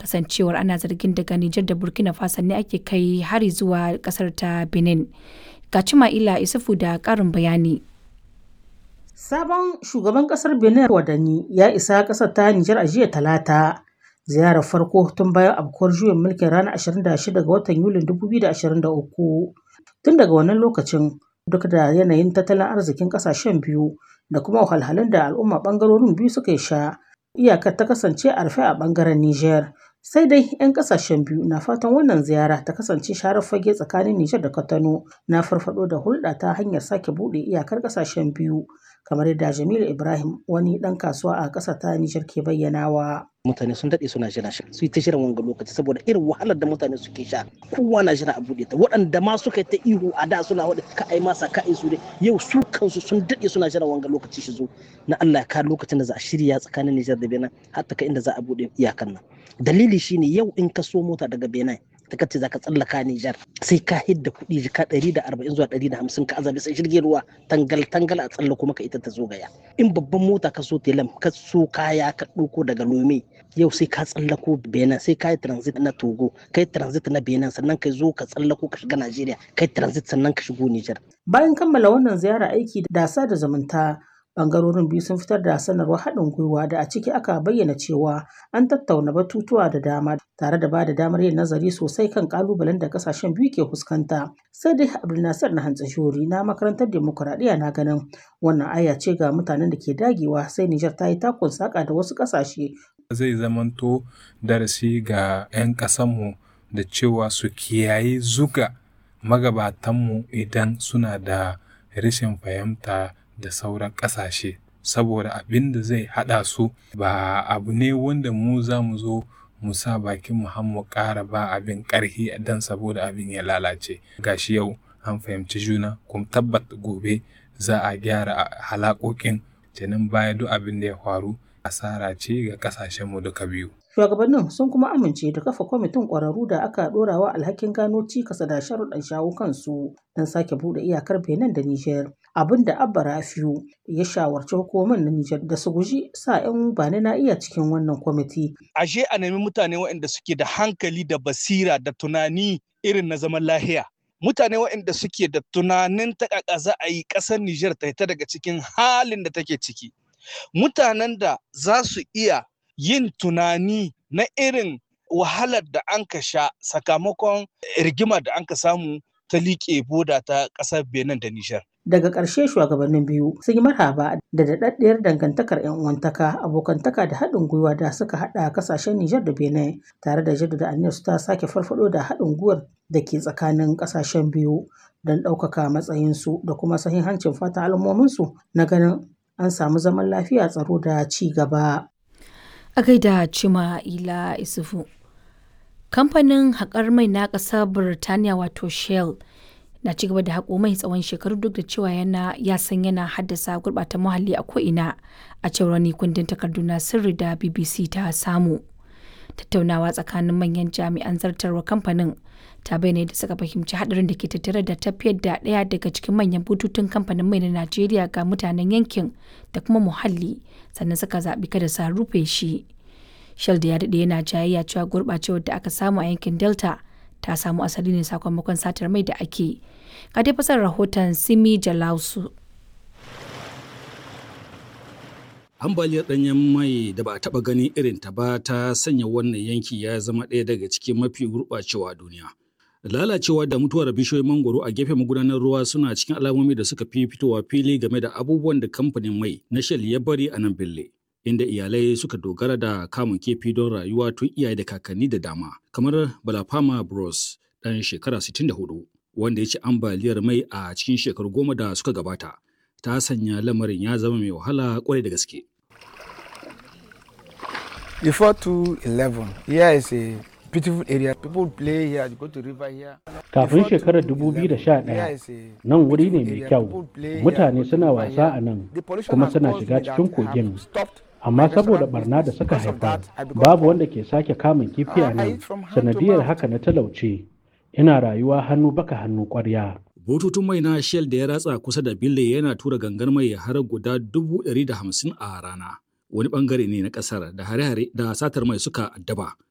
kasancewar ana zargin daga Nijar da Burkina Faso ne ake kai hari zuwa kasar ta Benin. Ga Cima'ila Isufu da ƙarin bayani. Sabon shugaban kasar Benin Wadani ya isa kasar ta Nijar a jiya Talata. Ziyarar farko tun bayan afkuwar juyin mulkin ranar 26 ga watan Yulin 2023. Tun daga wannan lokacin, duk da yanayin tattalin arzikin kasashen biyu da kuma wahalhalun da al'umma bangarorin biyu suka sha, iyakar ta kasance a rufe a bangaren Nijar. Sai dai 'yan kasashen biyu na fatan wannan ziyara ta kasance sharar fage tsakanin Nijar da Kwatano na farfado da hulɗa ta hanyar sake buɗe iyakar kasashen biyu, kamar yadda Jamilu Ibrahim, wani ɗan kasuwa a ƙasar ta Nijar, ke bayyanawa. Mutane sun daɗe suna jira shi su yi ta shirin wanga lokaci saboda irin wahalar da mutane suke sha, kowa na jira a buɗe ta. Waɗanda ma suka yi ta ihu a da suna waɗanda ka ai masa ka ai su dai yau su kansu sun daɗe suna jira wanga lokaci shi zo na Allah ya ka lokacin da za a shirya tsakanin Nijar da Benin har ta kai inda za a buɗe iyakan nan. Dalili shine yau in ka so mota daga Benin ta kace za ka tsallaka Nijar sai ka hidda kuɗi jika 140 zuwa 150 ka azabi sai jirgin ruwa tangal a tsallako maka ita ta zo gaya. In babban mota ka so telam ka so kaya ka ɗauko daga Lome yau sai ka tsallako Benin, sai ka yi transit na Togo, ka yi transit na Benin, sannan ka zo ka tsallako ka shiga Najeriya, ka yi transit sannan ka shigo Nijar. Bayan kammala wannan ziyara aiki da sada zumunta, bangarorin biyu sun fitar da sanarwar haɗin gwiwa da a ciki aka bayyana cewa an tattauna batutuwa da dama tare da ba da damar yin nazari sosai kan kalubalen da kasashen biyu ke fuskanta. Sai dai Abdulnasir na Hantsashori na makarantar demokuraɗiyya na ganin wannan aya ce ga mutanen da ke dagewa sai Nijar ta yi takun saƙa da wasu ƙasashe. Zai zamanto darasi ga 'yan ƙasanmu da cewa su kiyayi zuga magabatanmu idan suna da rashin fahimta da sauran ƙasashe, saboda abin da zai haɗa su ba abu ne wanda mu za mu zo mu sa bakin mu ƙara ba abin ƙarfi dan saboda abin ya lalace. Gashi yau an fahimci juna kuma tabbata gobe za a gyara halakokin kenan baya duk abin da ya faru asara ce ga ƙasashenmu duka biyu. Shugabannin sun kuma amince da kafa kwamitin ƙwararru da aka ɗorawa alhakin gano cikas da sharuɗan shawo kansu don sake buɗe iyakar Benin da Nijar. Abin da Abba Rafiu ya shawarci hukumomin na Nijar da su guji sa 'yan bani na iya cikin wannan kwamiti. Ashe a nemi mutane waɗanda suke da hankali da basira da tunani irin na zaman lahiya. Mutane waɗanda suke da tunanin ta ƙaƙa za a yi ƙasar Nijar ta fita daga cikin halin da take ciki. Mutanen da za su iya yin tunani na irin wahalar da an ka sha sakamakon rigimar da an ka samu ta liƙe boda ta ƙasar Benin da Nijar. Daga ƙarshe shugabannin biyu sun yi marhaba da daɗaɗɗiyar dangantakar 'yan uwantaka, abokantaka da haɗin gwiwa da suka haɗa ƙasashen Nijar da Benin, tare da jaddada aniyar su ta sake farfaɗo da haɗin gwiwar da ke tsakanin ƙasashen biyu don ɗaukaka matsayinsu da kuma sahihancin fatan al'ummominsu na ganin an samu zaman lafiya, tsaro da ci gaba. A gaida Cima'ila Isufu. Kamfanin haƙar mai na ƙasar Birtaniya wato Shell na ci gaba da haƙo mai tsawon shekaru duk da cewa ya san yana haddasa gurɓata muhalli a ko'ina, a cewar wani kundin takardu na sirri da BBC ta samu. Tattaunawa tsakanin manyan jami'an zartarwa kamfanin ta bayyana da suka fahimci haɗarin da ke tattare da tafiyar da ɗaya daga cikin manyan bututun kamfanin mai na Najeriya ga mutanen yankin da kuma muhalli, sannan suka zaɓi kada su rufe shi. Shell da ya daɗe yana jayayya cewa gurɓacewar da aka samu a yankin Delta ta samu asali ne sakamakon satar mai da ake. Ga dai fasar rahoton Simi Jalausu. Ambaliyar ɗanyen mai da ba a taɓa ganin irin ta ba ta sanya wannan yanki ya zama ɗaya daga cikin mafi gurɓacewa a duniya. Lalacewa da mutuwar bishiyoyin mangoro a gefen magudanar ruwa suna cikin alamomi da suka fi fitowa fili game da abubuwan da kamfanin mai na Shell ya bari a nan Bille, inda iyalai suka dogara da kamun kifi don rayuwa tun iyaye da kakanni da dama, kamar Balafama Bros ɗan shekara 64, wanda ya ci ambaliyar mai a cikin shekaru 10 da suka gabata. Ta sanya lamarin ya zama mai wahala kwarai da gaske. Before 2011, here is a beautiful area. People play here, go to river here. Kafin shekarar 2011, nan wuri ne mai kyau. Mutane suna wasa a nan, kuma suna shiga cikin kogin. Amma saboda barna da suka haifar, babu wanda ke sake kamun kifi a nan. Sanadiyar haka na talauce. Ina rayuwa hannu baka hannu ƙwarya. Bututun mai na Shell da ya ratsa kusa da Bille yana tura gangar mai har guda 150,000 a rana. Wani bangare ne na kasar da hare-hare da satar mai suka addaba.